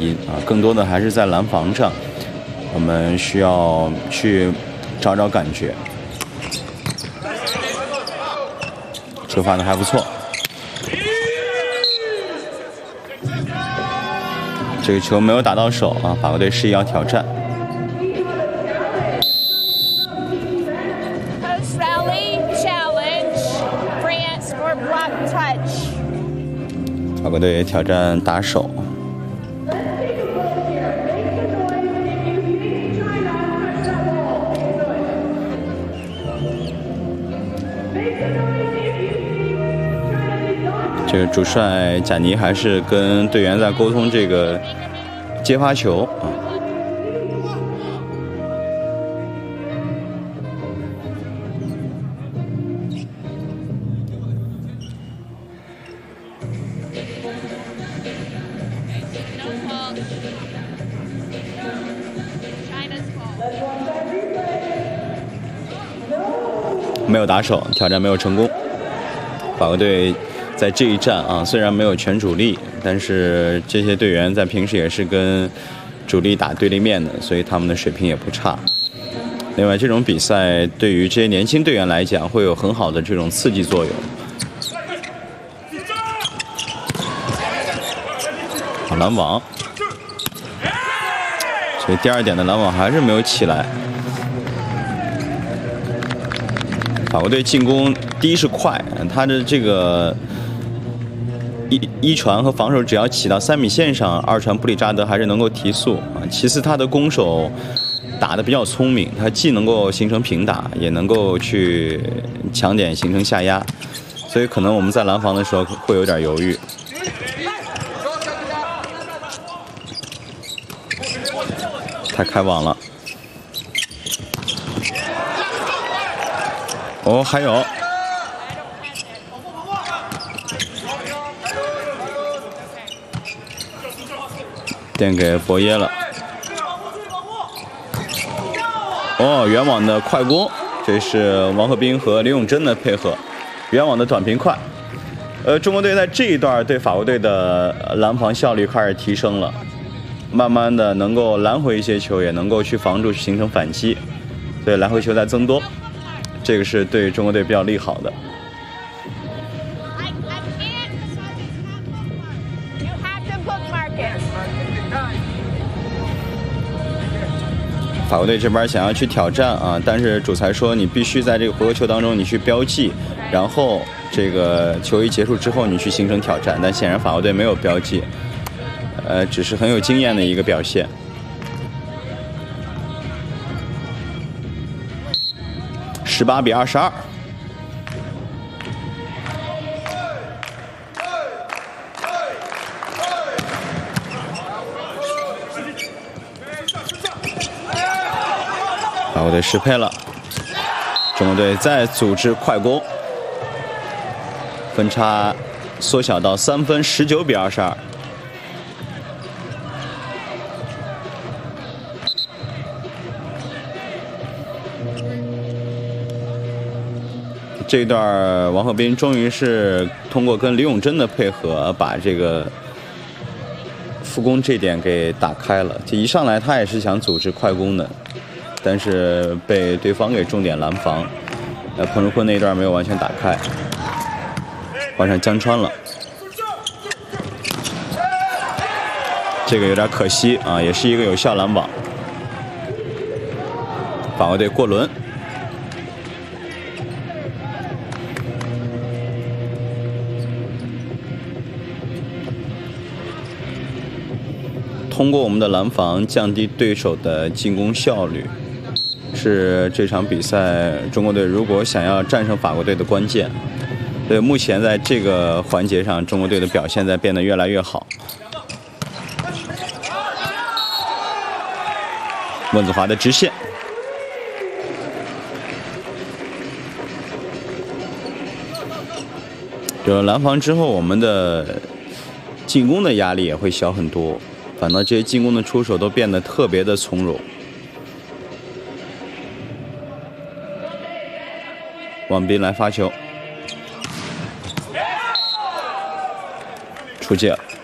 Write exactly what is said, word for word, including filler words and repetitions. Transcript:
因啊，更多的还是在拦防上，我们需要去找找感觉。球发的还不错，这个球没有打到手啊，法国队示意要挑战。 法国队挑战打手，这个主帅贾尼还是跟队员在沟通这个接发球啊。 没有打手，挑战没有成功。法国队在这一战啊，虽然没有全主力，但是这些队员在平时也是跟主力打对立面的，所以他们的水平也不差。另外，这种比赛对于这些年轻队员来讲，会有很好的这种刺激作用。好，拦网，所以第二点的拦网还是没有起来。 法国队进攻，第一是快，他的这个一一传和防守只要起到三米线上，二传布里扎德还是能够提速啊。其次，他的攻守打得比较聪明，他既能够形成平打，也能够去抢点形成下压，所以可能我们在拦防的时候会有点犹豫。太开网了。 哦，还有，垫给博耶了。哦，远网的快攻，这是王鹤斌和李永珍的配合，远网的短平快。呃，中国队在这一段对法国队的拦防效率开始提升了，慢慢的能够拦回一些球，也能够去防住，形成反击，所以来回球在增多。 这个是对中国队比较利好的。法国队这边想要去挑战啊，但是主裁说你必须在这个回合球当中你去标记，然后这个球一结束之后你去形成挑战。但显然法国队没有标记，呃，只是很有经验的一个表现。 十八比二十二。法国队失配了，中国队再组织快攻，分差缩小到三分，十九比二十二。 这一段王鹤斌终于是通过跟李永珍的配合，把这个副攻这点给打开了。这一上来他也是想组织快攻的，但是被对方给重点拦防。呃，彭รุ่坤那一段没有完全打开，换上江川了。这个有点可惜啊，也是一个有效拦网。法国队过轮。 通过我们的拦防降低对手的进攻效率，是这场比赛中国队如果想要战胜法国队的关键。所以目前在这个环节上，中国队的表现在变得越来越好。温子华的直线，有了拦防之后，我们的进攻的压力也会小很多。 反倒这些进攻的出手都变得特别的从容。王斌来发球，出界了。